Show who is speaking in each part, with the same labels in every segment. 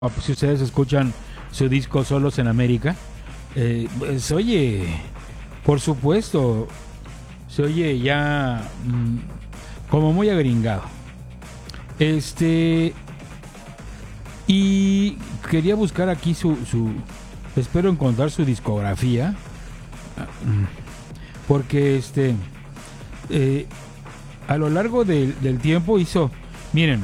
Speaker 1: Si ustedes escuchan su disco Solos en América, pues oye, por supuesto, se oye ya como muy agringado. Y quería buscar aquí espero encontrar su discografía, porque a lo largo del tiempo miren,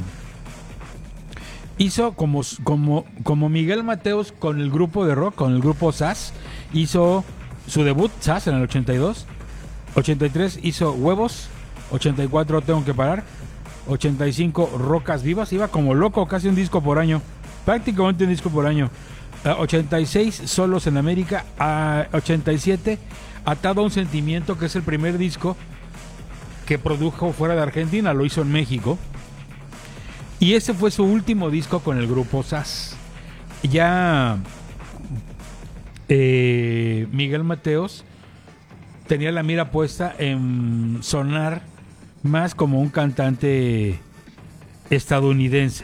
Speaker 1: hizo como Miguel Mateos con el grupo de rock, con el grupo SAS, hizo su debut, SAS, en el 82, 83 hizo Huevos, 84 Tengo que parar, 85 Rocas Vivas, iba como loco, casi un disco por año, prácticamente un disco por año, 86 Solos en América, 87 Atado a un Sentimiento, que es el primer disco que produjo fuera de Argentina, lo hizo en México. Y ese fue su último disco con el grupo SAS. Ya Miguel Mateos tenía la mira puesta en sonar más como un cantante estadounidense.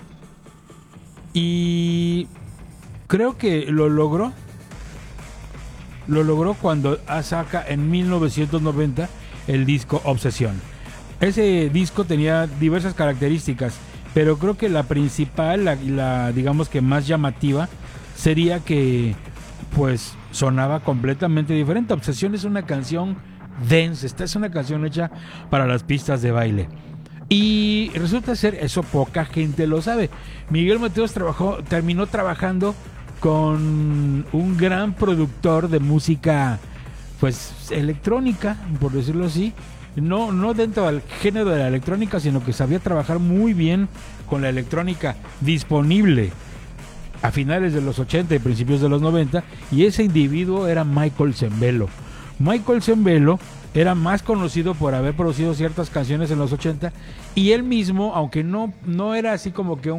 Speaker 1: Y creo que lo logró. Lo logró cuando saca en 1990 el disco Obsesión. Ese disco tenía diversas características, pero creo que la principal, la digamos que más llamativa, sería que pues sonaba completamente diferente. Obsesión es una canción densa, esta es una canción hecha para las pistas de baile. Y resulta ser, eso poca gente lo sabe, Miguel Mateos terminó trabajando con un gran productor de música pues electrónica, por decirlo así. No dentro del género de la electrónica, sino que sabía trabajar muy bien con la electrónica disponible a finales de los 80 y principios de los 90, y ese individuo era Michael Sembello. Michael Sembello era más conocido por haber producido ciertas canciones en los 80, y él mismo, aunque no era así como que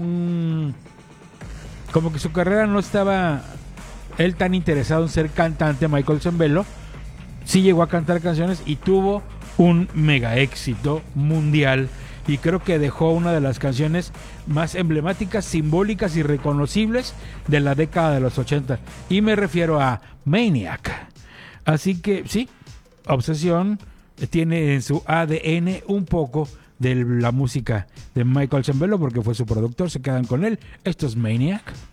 Speaker 1: su carrera no estaba él tan interesado en ser cantante, Michael Sembello sí llegó a cantar canciones y tuvo un mega éxito mundial, y creo que dejó una de las canciones más emblemáticas, simbólicas y reconocibles de la década de los 80, y me refiero a Maniac. Así que sí, Obsesión tiene en su ADN un poco de la música de Michael Sembello, porque fue su productor. Se quedan con él. Esto es Maniac.